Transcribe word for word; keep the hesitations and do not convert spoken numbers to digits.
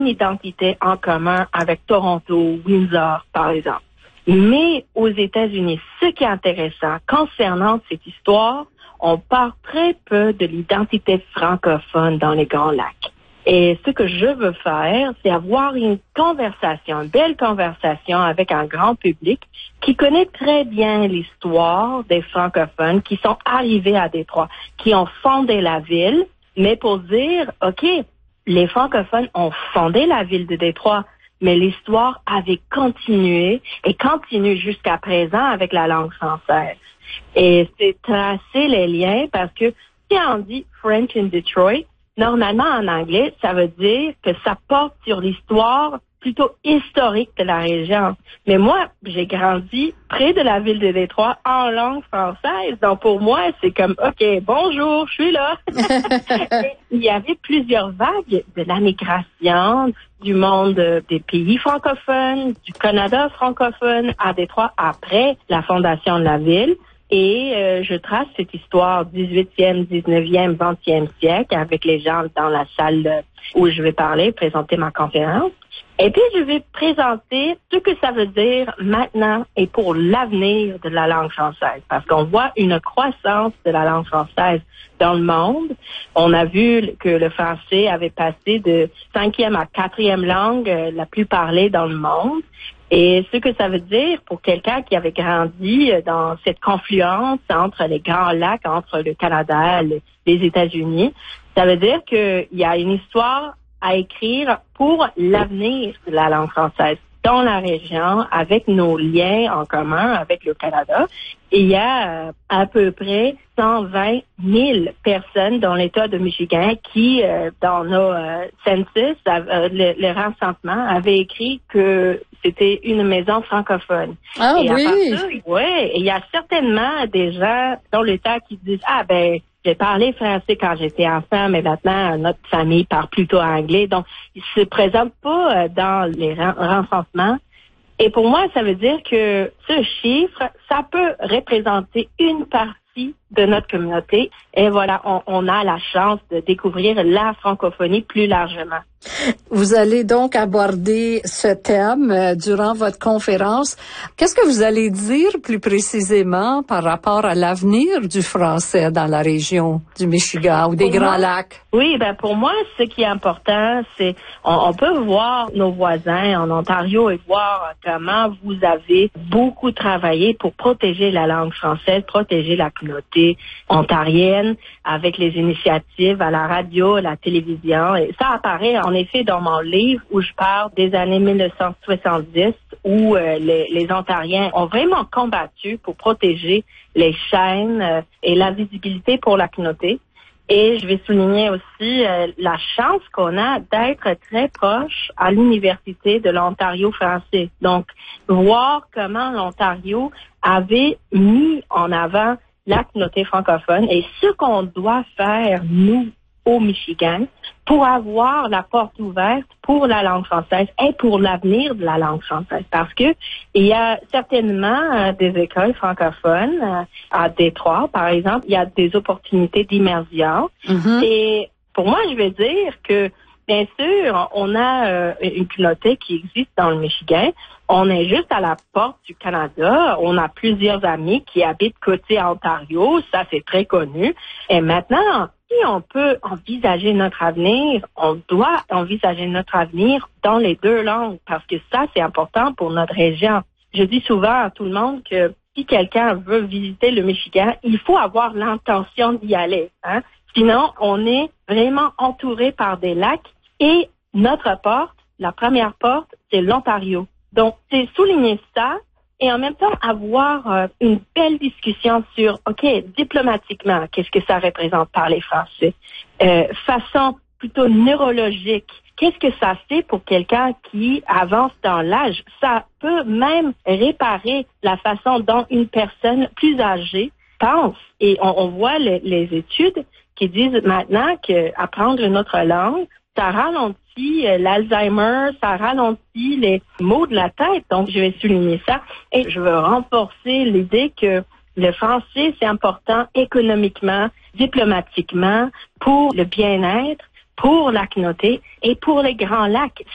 une identité en commun avec Toronto, Windsor, par exemple. Mais aux États-Unis, ce qui est intéressant concernant cette histoire, on parle très peu de l'identité francophone dans les Grands Lacs. Et ce que je veux faire, c'est avoir une conversation, une belle conversation avec un grand public qui connaît très bien l'histoire des francophones qui sont arrivés à Détroit, qui ont fondé la ville, mais pour dire, OK, les francophones ont fondé la ville de Détroit, mais l'histoire avait continué et continue jusqu'à présent avec la langue française. Et c'est tracer les liens parce que si on dit French in Detroit, normalement en anglais, ça veut dire que ça porte sur l'histoire plutôt historique de la région. Mais moi, j'ai grandi près de la ville de Détroit en langue française. Donc pour moi, c'est comme, OK, bonjour, je suis là. Il y avait plusieurs vagues de la migration du monde des pays francophones, du Canada francophone à Détroit après la fondation de la ville. Et euh, je trace cette histoire dix-huitième, dix-neuvième, vingtième siècle avec les gens dans la salle où je vais parler, présenter ma conférence. Et puis, je vais présenter ce que ça veut dire maintenant et pour l'avenir de la langue française. Parce qu'on voit une croissance de la langue française dans le monde. On a vu que le français avait passé de cinquième à quatrième langue euh, la plus parlée dans le monde. Et ce que ça veut dire pour quelqu'un qui avait grandi dans cette confluence entre les Grands Lacs, entre le Canada et les États-Unis, ça veut dire qu'il y a une histoire à écrire pour l'avenir de la langue française dans la région, avec nos liens en commun avec le Canada. Et il y a euh, à peu près cent vingt mille personnes dans l'État de Michigan qui, euh, dans nos euh, census, euh, le, le recensement, avaient écrit que c'était une maison francophone. Ah et oui! Oui, et il y a certainement des gens dans l'État qui disent « Ah ben, j'ai parlé français quand j'étais enfant, mais maintenant, notre famille parle plutôt anglais. » Donc, ils se présentent pas dans les recensements. Et pour moi, ça veut dire que ce chiffre, ça peut représenter une partie de notre communauté. Et voilà, on, on a la chance de découvrir la francophonie plus largement. Vous allez donc aborder ce thème euh, durant votre conférence. Qu'est-ce que vous allez dire plus précisément par rapport à l'avenir du français dans la région du Michigan ou des pour Grands moi, Lacs? Oui, ben pour moi, ce qui est important, c'est on, on peut voir nos voisins en Ontario et voir comment vous avez beaucoup travaillé pour protéger la langue française, protéger la communauté ontarienne avec les initiatives à la radio, à la télévision. Et ça apparaît en effet dans mon livre où je parle des années mille neuf cent soixante-dix où euh, les, les Ontariens ont vraiment combattu pour protéger les chaînes euh, et la visibilité pour la communauté. Et je vais souligner aussi euh, la chance qu'on a d'être très proche à l'Université de l'Ontario français. Donc, voir comment l'Ontario avait mis en avant la communauté francophone et ce qu'on doit faire, nous, au Michigan, pour avoir la porte ouverte pour la langue française et pour l'avenir de la langue française. Parce que il y a certainement euh, des écoles francophones euh, à Détroit, par exemple, il y a des opportunités d'immersion. Mm-hmm. Et pour moi, je vais dire que, bien sûr, on a euh, une communauté qui existe dans le Michigan. On est juste à la porte du Canada. On a plusieurs amis qui habitent côté Ontario. Ça, c'est très connu. Et maintenant, si on peut envisager notre avenir, on doit envisager notre avenir dans les deux langues parce que ça, c'est important pour notre région. Je dis souvent à tout le monde que si quelqu'un veut visiter le Michigan, il faut avoir l'intention d'y aller. Hein? Sinon, on est vraiment entouré par des lacs et notre porte, la première porte, c'est l'Ontario. Donc, c'est souligner ça et en même temps avoir euh, une belle discussion sur, OK, diplomatiquement, qu'est-ce que ça représente parler français? Euh, façon plutôt neurologique, qu'est-ce que ça fait pour quelqu'un qui avance dans l'âge? Ça peut même réparer la façon dont une personne plus âgée pense. Et on, on voit les, les études qui disent maintenant qu'apprendre une autre langue, ça ralentit l'Alzheimer, ça ralentit les maux de la tête. Donc, je vais souligner ça. Et je veux renforcer l'idée que le français, c'est important économiquement, diplomatiquement, pour le bien-être, pour la communauté et pour les Grands Lacs.